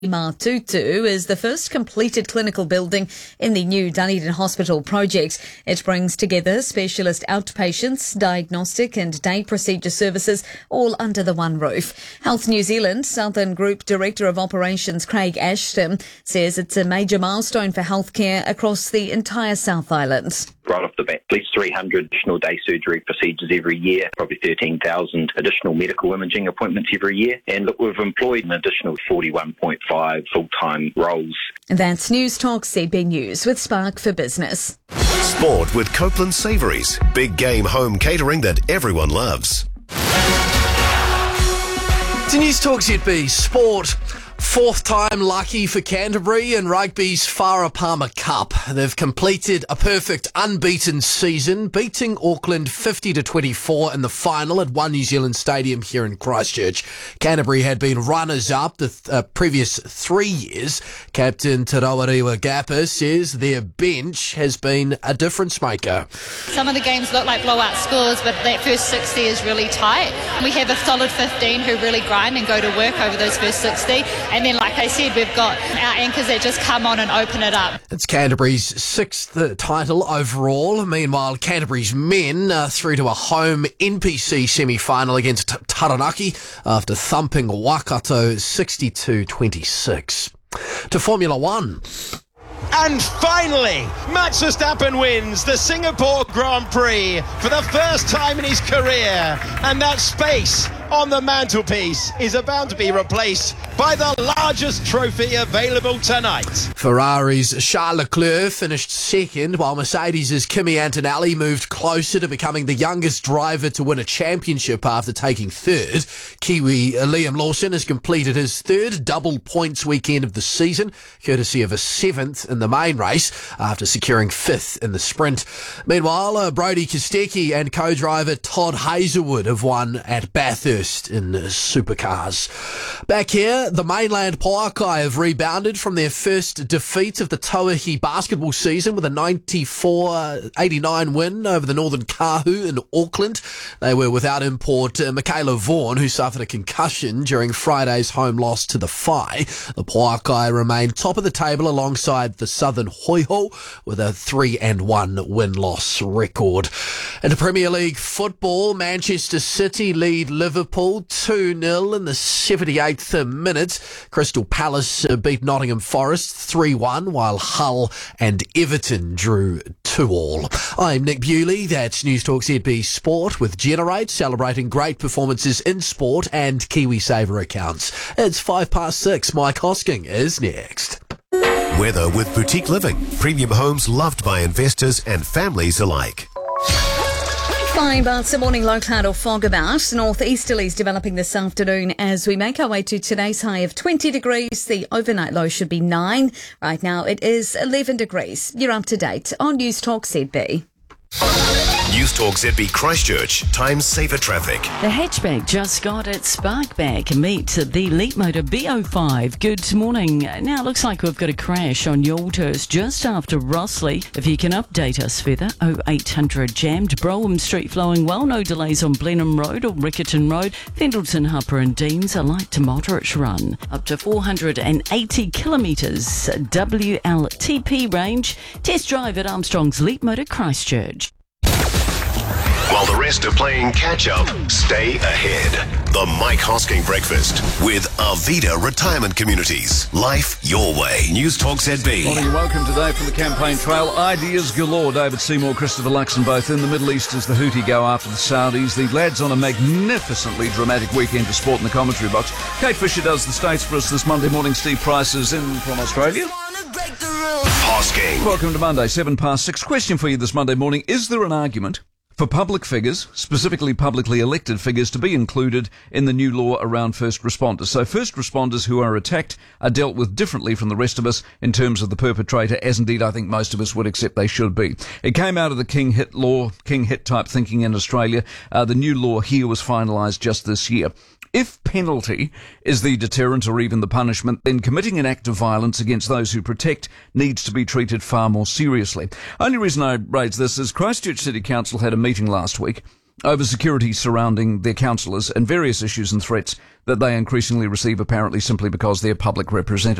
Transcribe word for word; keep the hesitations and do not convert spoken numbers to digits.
Matutu is the first completed clinical building in the new Dunedin Hospital project. It brings together specialist outpatients, diagnostic and day procedure services all under the one roof. Health New Zealand Southern Group Director of Operations Craig Ashton says it's a major milestone for healthcare across the entire South Island. Right off the bat, at least three hundred additional day surgery procedures every year, probably thirteen thousand additional medical imaging appointments every year. And look, we've employed an additional forty-one point five full-time roles. That's News Talk Z B News with Spark for Business. Sport with Copeland Savouries. Big game home catering that everyone loves. To News Talk Z B Sport. Fourth time lucky for Canterbury in rugby's Farah Palmer Cup. They've completed a perfect unbeaten season, beating Auckland fifty to twenty-four in the final at One New Zealand Stadium here in Christchurch. Canterbury had been runners-up the th- uh, previous three years. Captain Te Rawariwa Gapa says their bench has been a difference maker. Some of the games look like blowout scores, but that first sixty is really tight. We have a solid fifteen who really grind and go to work over those first sixty. And then, like I said, we've got our anchors that just come on and open it up. It's Canterbury's sixth title overall. Meanwhile, Canterbury's men are through to a home N P C semi-final against Taranaki after thumping Waikato sixty-two twenty-six. To Formula One. And finally, Max Verstappen wins the Singapore Grand Prix for the first time in his career. And that space on the mantelpiece is about to be replaced by the largest trophy available tonight. Ferrari's Charles Leclerc finished second, while Mercedes' Kimi Antonelli moved closer to becoming the youngest driver to win a championship after taking third. Kiwi Liam Lawson has completed his third double points weekend of the season, courtesy of a seventh in the main race after securing fifth in the sprint. Meanwhile, uh, Brodie Kostecki and co-driver Todd Hazelwood have won at Bathurst in supercars. Back here, the mainland Poakai have rebounded from their first defeat of the Tauahi basketball season with a ninety-four eighty-nine win over the Northern Kahu in Auckland. They were without import uh, Michaela Vaughan, who suffered a concussion during Friday's home loss to the Whai. The Poakai remain top of the table alongside the Southern Hoiho with a three and one win-loss record. In the Premier League football, Manchester City lead Liverpool two nil in the seventy-eighth minute. Crystal Palace uh, beat Nottingham Forest three one, while Hull and Everton drew two all. I'm Nick Bewley. That's News Talk Z B Sport with Generate, celebrating great performances in sport and KiwiSaver accounts. It's five past six. Mike Hosking is next. Weather with Boutique Living. Premium homes loved by investors and families alike. Fine, but some morning low cloud or fog about. Northeasterlies developing this afternoon as we make our way to today's high of twenty degrees. The overnight low should be nine. Right now it is eleven degrees. You're up to date on News Talk Z B. News Talk Z B Christchurch. Time saver traffic. The hatchback just got its spark back. Meet the Leapmotor B O five. Good morning. Now it looks like we've got a crash on Yoldhurst just after Rossley. If you can update us further, oh eight hundred jammed. Brougham Street flowing well. No delays on Blenheim Road or Riccarton Road. Fendleton, Harper and Deans a light to moderate run. Up to four hundred eighty kilometres. W L T P range. Test drive at Armstrong's Leapmotor Christchurch. While the rest are playing catch-up, stay ahead. The Mike Hosking Breakfast with Arvida Retirement Communities. Life your way. News Talk Z B. Morning and welcome today from the campaign trail. Ideas galore. David Seymour, Christopher Luxon both in the Middle East as the Houthi go after the Saudis. The lads on a magnificently dramatic weekend for sport in the commentary box. Kate Fisher does the States for us this Monday morning. Steve Price is in from Australia. Hosking. Welcome to Monday, seven past six. Question for you this Monday morning. Is there an argument for public figures, specifically publicly elected figures, to be included in the new law around first responders? So first responders who are attacked are dealt with differently from the rest of us in terms of the perpetrator, as indeed I think most of us would accept they should be. It came out of the King Hit law, King Hit type thinking in Australia. Uh, the new law here was finalised just this year. If penalty is the deterrent or even the punishment, then committing an act of violence against those who protect needs to be treated far more seriously. Only reason I raise this is Christchurch City Council had a meeting last week over security surrounding their councillors and various issues and threats that they increasingly receive apparently simply because they're public representatives.